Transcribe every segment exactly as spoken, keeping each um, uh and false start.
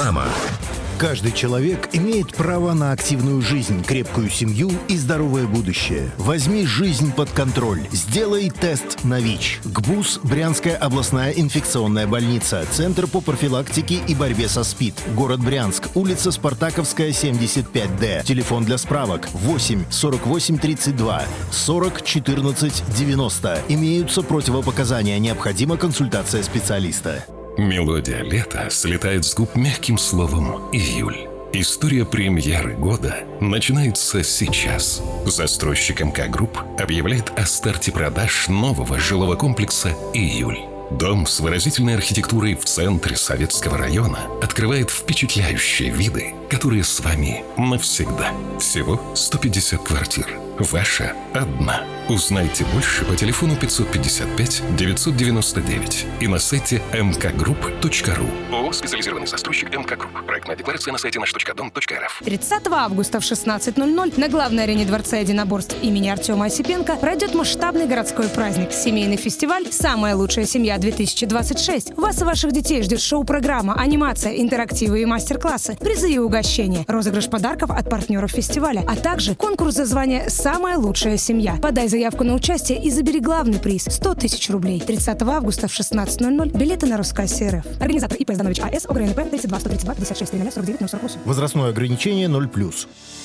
Реклама. Каждый человек имеет право на активную жизнь, крепкую семью и здоровое будущее. Возьми жизнь под контроль. Сделай тест на ВИЧ. ГБУС, Брянская областная инфекционная больница, Центр по профилактике и борьбе со СПИД, город Брянск, улица Спартаковская, семьдесят пять Д. Телефон для справок восемь сорок восемь тридцать два сорок четырнадцать девяносто. Имеются противопоказания, необходима консультация специалиста. Мелодия лета слетает с губ мягким словом «июль». История премьеры года начинается сейчас. Застройщик МК Групп объявляет о старте продаж нового жилого комплекса «Июль». Дом с выразительной архитектурой в центре Советского района открывает впечатляющие виды, которые с вами навсегда. Всего сто пятьдесят квартир. Ваша одна. Узнайте больше по телефону пятьсот пятьдесят пять девятьсот девяносто девять и на сайте эм ка групп точка ру. ООО «Специализированный застройщик МК Групп». Проектная декларация на сайте наш точка дом точка эр эф. тридцатого августа в шестнадцать ноль ноль на главной арене Дворца единоборств имени Артема Осипенко пройдет масштабный городской праздник. Семейный фестиваль «Самая лучшая семья-две тысячи двадцать шесть». Вас и ваших детей ждет шоу-программа, анимация, интерактивы и мастер-классы, призы и угощения, розыгрыш подарков от партнеров фестиваля, а также конкурс за звание «Самая лучшая семья». Подай заявку на участие и забери главный приз – сто тысяч рублей. тридцатого августа в шестнадцать ноль ноль. Билеты на Роскассе РФ. Организатор ИП «Зданович АС», ОГРНП тридцать два сто тридцать два пятьдесят шесть сорок девять ноль сорок восемь. Возрастное ограничение ноль плюс.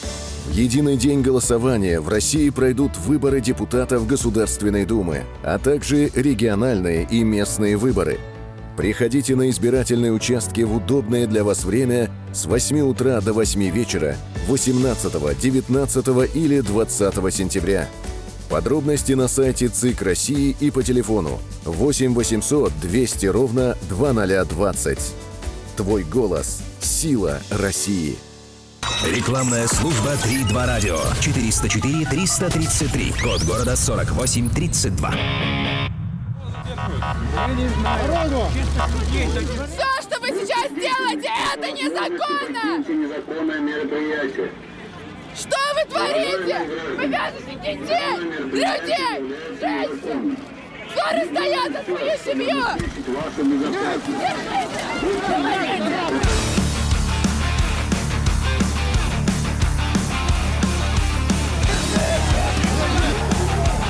В единый день голосования в России пройдут выборы депутатов Государственной Думы, а также региональные и местные выборы. Приходите на избирательные участки в удобное для вас время с восьми утра до восьми вечера восемнадцатого, девятнадцатого или двадцатого сентября. Подробности на сайте ЦИК России и по телефону восемь восемьсот двести ровно двадцать двадцать. Твой голос – сила России. Рекламная служба три два радио. четыреста четыре триста тридцать три. Код города сорок восемь тридцать два. Все, что вы сейчас делаете, это незаконно! Незаконное мероприятие. Что вы творите? Вы вяжете детей, людей, женщин! Скоро стоят за свою семью!